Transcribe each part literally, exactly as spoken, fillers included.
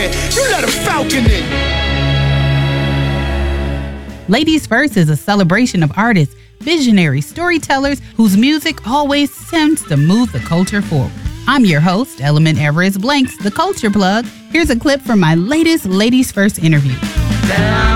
here. You let a falcon in. Ladies First is a celebration of artists, visionary storytellers whose music always seems to move the culture forward. I'm your host, Element Everest Blanks, the Culture Plug. Here's a clip from my latest Ladies First interview. Down,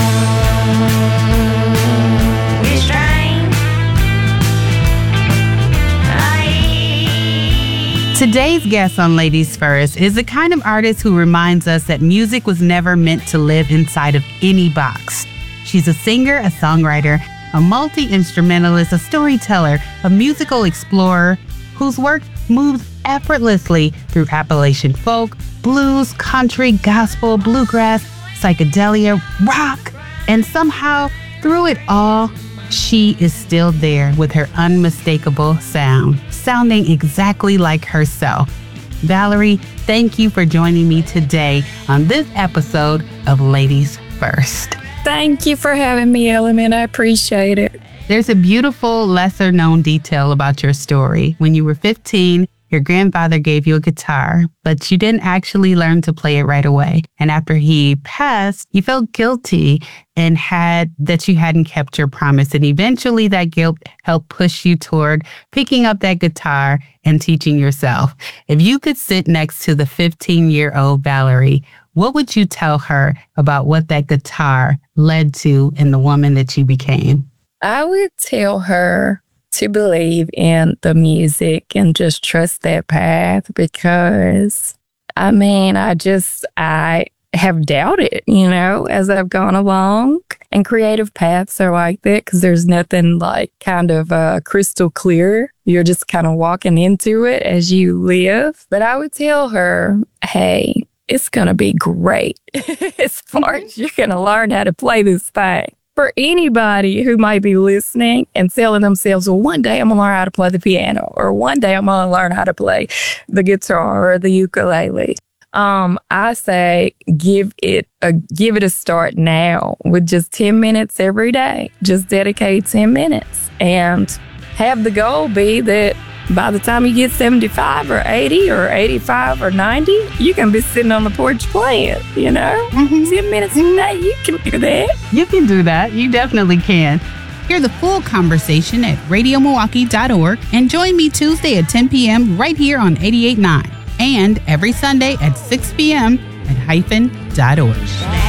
Today's guest on Ladies First is the kind of artist who reminds us that music was never meant to live inside of any box. She's a singer, a songwriter, a multi-instrumentalist, a storyteller, a musical explorer whose work moves effortlessly through Appalachian folk, blues, country, gospel, bluegrass, psychedelia, rock, and somehow through it all, she is still there with her unmistakable sound, sounding exactly like herself. Valerie, thank you for joining me today on this episode of Ladies First. Thank you for having me, Element. I appreciate it. There's a beautiful lesser-known detail about your story. When you were fifteen, your grandfather gave you a guitar, but you didn't actually learn to play it right away. And after he passed, you felt guilty and had that you hadn't kept your promise. And eventually that guilt helped push you toward picking up that guitar and teaching yourself. If you could sit next to the fifteen-year-old Valerie, what would you tell her about what that guitar led to in the woman that you became? I would tell her to believe in the music and just trust that path because, I mean, I just, I have doubted, you know, as I've gone along. And creative paths are like that because there's nothing like kind of uh, crystal clear. You're just kind of walking into it as you live. But I would tell her, hey, it's going to be great as far as you're going to learn how to play this thing. For anybody who might be listening and telling themselves, well, one day I'm going to learn how to play the piano, or one day I'm going to learn how to play the guitar or the ukulele. Um, I say give it a give it a start now with just ten minutes every day. Just dedicate ten minutes and have the goal be that by the time you get seventy-five or eighty or eighty-five or ninety, you can be sitting on the porch playing, you know? Mm-hmm. ten minutes a day, you can do that. You can do that. You definitely can. Hear the full conversation at radio milwaukee dot org and join me Tuesday at ten p.m. right here on eighty-eight point nine and every Sunday at six p.m. at hyphen dot org.